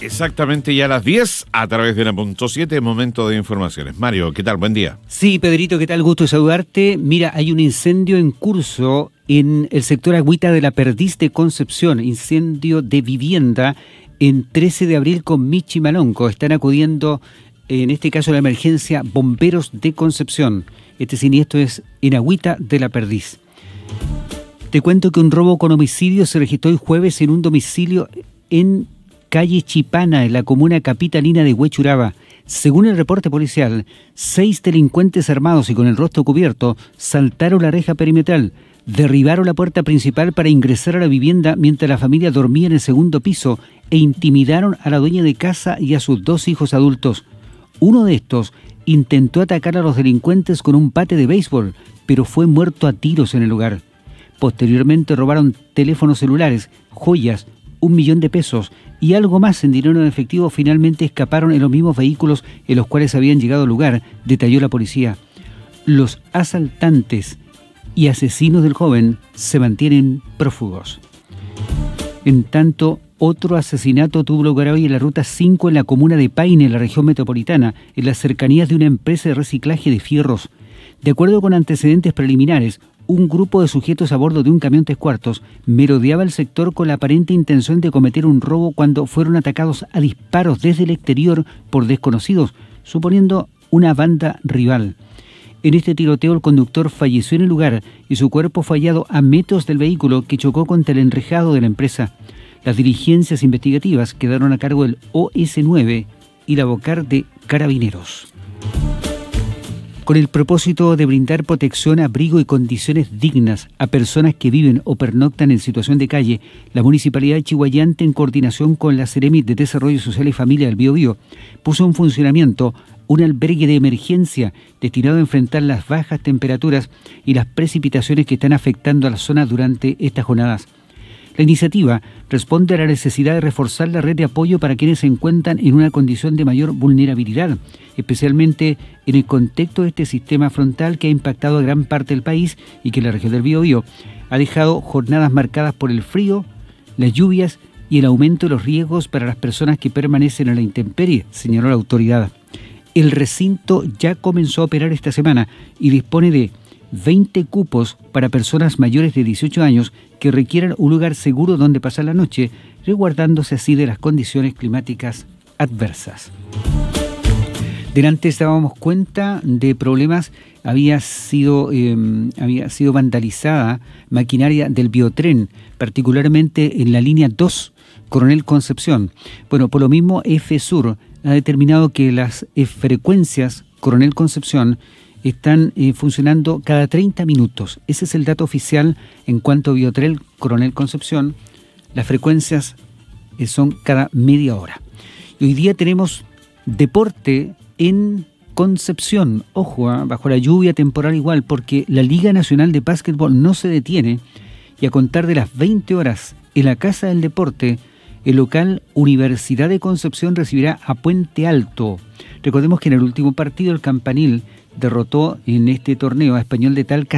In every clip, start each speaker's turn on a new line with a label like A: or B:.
A: Exactamente ya a las 10 a través de la .7, momento de informaciones. Mario, ¿qué tal? Buen día.
B: Sí, Pedrito, ¿qué tal? Gusto de saludarte. Mira, hay un incendio en curso en el sector Agüita de la Perdiz de Concepción, incendio de vivienda en 13 de abril con Michimalonco. Están acudiendo, en este caso, la emergencia bomberos de Concepción. Este siniestro es en Agüita de la Perdiz. Te cuento que un robo con homicidio se registró el jueves en un domicilio en calle Chipana, en la comuna capitalina de Huechuraba. Según el reporte policial, 6 delincuentes armados y con el rostro cubierto saltaron la reja perimetral, derribaron la puerta principal para ingresar a la vivienda mientras la familia dormía en el segundo piso e intimidaron a la dueña de casa y a sus 2 hijos adultos. Uno de estos intentó atacar a los delincuentes con un bate de béisbol, pero fue muerto a tiros en el lugar. Posteriormente robaron teléfonos celulares, joyas, 1 millón de pesos y algo más en dinero en efectivo. Finalmente escaparon en los mismos vehículos en los cuales habían llegado al lugar, detalló la policía. Los asaltantes y asesinos del joven se mantienen prófugos. En tanto, otro asesinato tuvo lugar hoy en la Ruta 5 en la comuna de Paine, en la región metropolitana, en las cercanías de una empresa de reciclaje de fierros. De acuerdo con antecedentes preliminares, un grupo de sujetos a bordo de un camión 3/4 merodeaba el sector con la aparente intención de cometer un robo cuando fueron atacados a disparos desde el exterior por desconocidos, suponiendo una banda rival. En este tiroteo el conductor falleció en el lugar y su cuerpo fue hallado a metros del vehículo que chocó contra el enrejado de la empresa. Las diligencias investigativas quedaron a cargo del OS9 y la Bocar de Carabineros. Con el propósito de brindar protección, abrigo y condiciones dignas a personas que viven o pernoctan en situación de calle, la Municipalidad de Chihuayante, en coordinación con la Seremi de Desarrollo Social y Familia del Biobío, puso en funcionamiento un albergue de emergencia destinado a enfrentar las bajas temperaturas y las precipitaciones que están afectando a la zona durante estas jornadas. La iniciativa responde a la necesidad de reforzar la red de apoyo para quienes se encuentran en una condición de mayor vulnerabilidad, especialmente en el contexto de este sistema frontal que ha impactado a gran parte del país y que la región del Biobío ha dejado jornadas marcadas por el frío, las lluvias y el aumento de los riesgos para las personas que permanecen en la intemperie, señaló la autoridad. El recinto ya comenzó a operar esta semana y dispone de 20 cupos para personas mayores de 18 años que requieran un lugar seguro donde pasar la noche, resguardándose así de las condiciones climáticas adversas. Delante dábamos cuenta de problemas. Había sido vandalizada maquinaria del Biotren, particularmente en la línea 2, Coronel Concepción. Bueno, por lo mismo, FSUR ha determinado que las frecuencias Coronel Concepción están funcionando cada 30 minutos. Ese es el dato oficial en cuanto a Biotren Coronel Concepción. Las frecuencias son cada media hora. Y hoy día tenemos deporte en Concepción. Ojo, bajo la lluvia temporal igual, porque la Liga Nacional de Básquetbol no se detiene y a contar de las 20 horas en la Casa del Deporte, el local Universidad de Concepción recibirá a Puente Alto. Recordemos que en el último partido el Campanil derrotó en este torneo a Español de Talca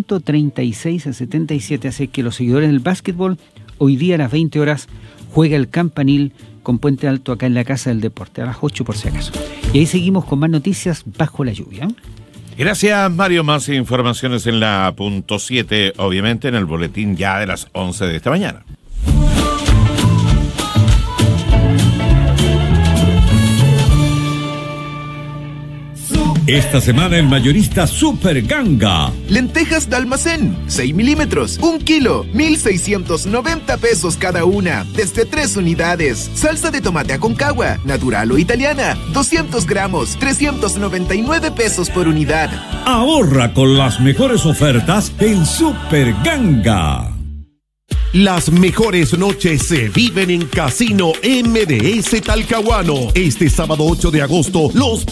B: 136-77, así que los seguidores del básquetbol, hoy día a las 20 horas juega el Campanil con Puente Alto acá en la Casa del Deporte, a las 8 por si acaso. Y ahí seguimos con más noticias bajo la lluvia.
A: Gracias, Mario. Más informaciones en la .7, obviamente en el boletín ya de las 11 de esta mañana.
C: Esta semana el mayorista Super Ganga.
D: Lentejas de almacén, 6 milímetros, 1 kilo, 1,690 pesos cada una, desde 3 unidades. Salsa de tomate Aconcagua, natural o italiana, 200 gramos, 399 pesos por unidad.
C: Ahorra con las mejores ofertas en Super Ganga.
E: Las mejores noches se viven en Casino MDS Talcahuano. Este sábado 8 de agosto, los